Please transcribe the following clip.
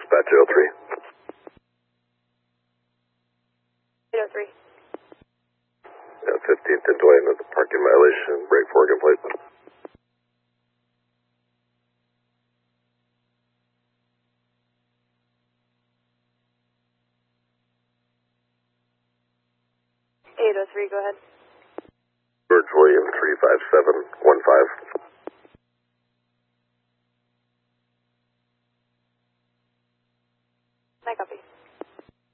Dispatch 03. 803. 15th and Dwayne with the parking violation, break for Oregon plate. 803, go ahead. George William 357